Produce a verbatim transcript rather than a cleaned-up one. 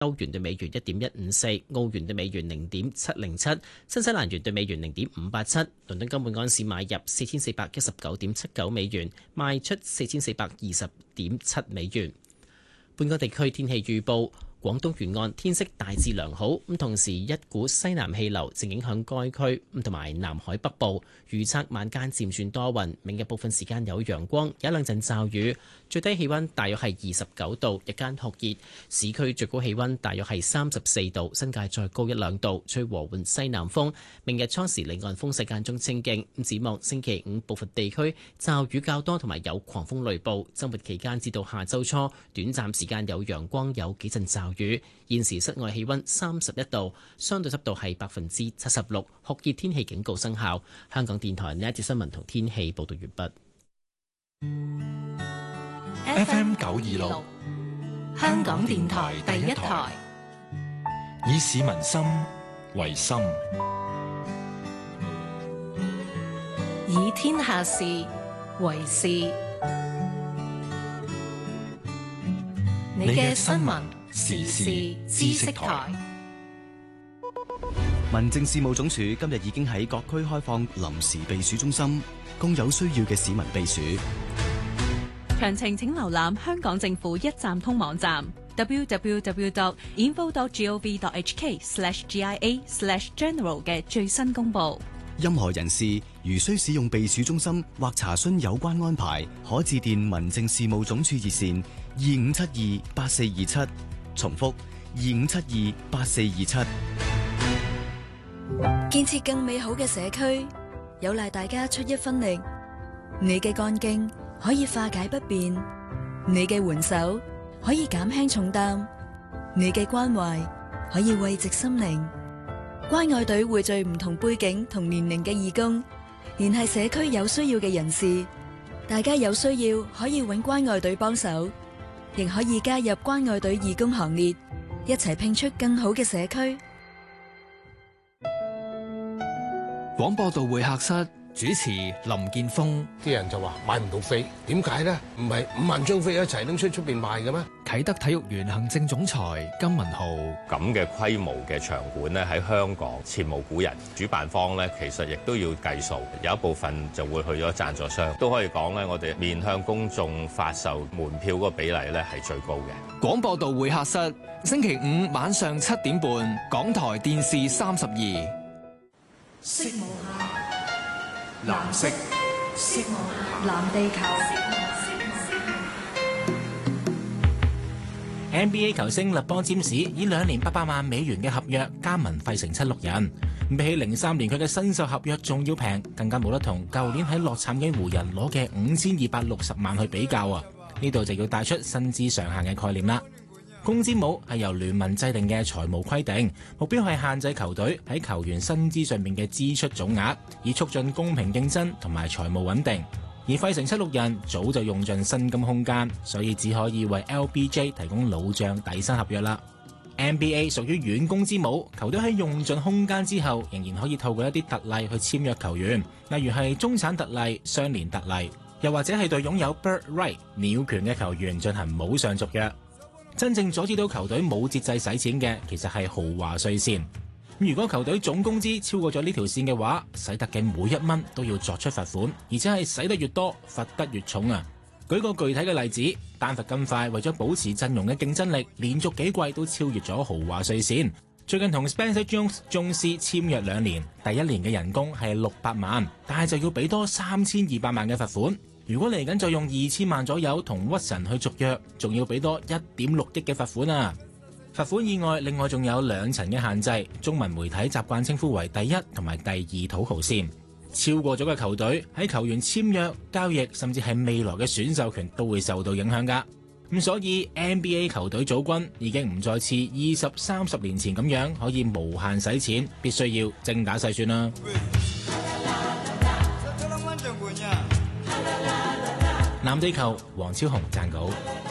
歐元對美元一點一五四，澳元對美元零點七零七，新西蘭元對美元零點五八七。倫敦金每安士買入四千四百一十九點七九美元，賣出四千四百二十點七美元。本港地區天氣預報。廣東沿岸天色大致良好，咁同時一股西南氣流正影響該區，咁同埋南海北部。預測晚間漸轉多雲，明日部分時間有陽光，有一兩陣驟雨。最低氣溫大約係二十九度，日間酷熱。市區最高氣溫大約係三十四度，新界再高一兩度。吹和緩西南風。明日初時離岸風勢間中清勁。咁展望星期五部分地區驟雨較多，同埋有狂風雷暴。週末期間至到下週初，短暫時間有陽光，有幾陣驟雨。現時室外氣溫三十一度，相對濕度係百分之七十六，酷熱天氣警告生效。香港電台呢一節新聞同天氣報道完畢。 F M 九二六，香港電台第一台，以市民心為心， 以天下事為事。你嘅新聞時事知識台。 民政事務總署今日已經喺各區開放臨時避暑中心，供有需要嘅市民避暑。 詳情請瀏覽香港政府一站通網站 double-u double-u double-u dot info dot gov dot h k slash g i a slash general 嘅最新公佈。 任何人士如需使用避暑中心或查詢有關安排，可致電民政事務總署熱線二五七二八四二七，重複二五七二八四二七。 建設更美好嘅社區，有賴大家出一分力。你嘅幹勁可以化解不便，你嘅援手可以減輕重擔，你嘅關懷可以慰藉心靈。關愛隊匯聚唔同背景同年齡嘅義工，聯繫社區有需要嘅人士。大家有需要可以搵關愛隊幫手，亦可以加入關愛隊義工行列，一齊拼出更好嘅社區。 廣播道會客室主持林建峰。 啲人就話買唔到飛，點解呢？唔係五萬張飛一齊拎出出邊賣嘅咩？ 啟德體育園行政總裁金文浩。 咁嘅規模嘅場館呢，喺香港前無古人。主辦方呢，其實亦都要計數，有一部分就會去咗贊助商。都可以講呢，我哋面向公眾發售門票嗰個比例呢係最高嘅。 廣播道會客室星期五晚上七點半，港台電視三十二。 色無限， 藍色， 色無限，藍地球。 N B A 球星勒邦詹士以兩年八百萬美元嘅合約加盟費城七六人，比起零三年佢嘅新秀合約仲要平，更加冇得同舊年喺洛杉磯湖人攞嘅五千二百六十萬去比較啊！呢度就要帶出薪資上限嘅概念啦。工資帽係由聯盟制定嘅財務規定，目標係限制球隊喺球員薪資上面嘅支出總額，以促進公平競爭同埋財務穩定。而費城七六人早就用盡薪金空間，所以只可以為 L B J 提供老將底薪合約啦。N B A 屬於軟工資帽，球隊喺用盡空間之後，仍然可以透過一啲特例去簽約球員，例如係中產特例、雙年特例，又或者係對擁有 bird right 鳥權嘅球員進行冇上續約。真正阻止到球隊冇節制使錢嘅，其實係豪華稅線。如果球隊總工資超過咗呢條線嘅話，使得嘅每一蚊都要作出罰款，而且係使得越多，罰得越重啊！舉個具體嘅例子，丹佛金塊為咗保持陣容嘅競爭力，連續幾季都超越咗豪華稅線。最近同 Spencer Jones 宗師簽約兩年，第一年嘅人工係六百萬，但係就要俾多三千二百萬嘅罰款。如果嚟緊再用二千萬左右同屈臣去續約，仲要俾多一點六億嘅罰款啊！罰款以外，另外仲有兩層嘅限制，中文媒體習慣稱呼為第一同埋第二土豪線。超過咗嘅球隊喺球員簽約、交易，甚至係未來嘅選秀權都會受到影響㗎。咁所以 N B A 球隊組軍已經唔再似二十三十年前咁樣可以無限使錢，必須要精打細算啦。藍地球黃超雄撰稿。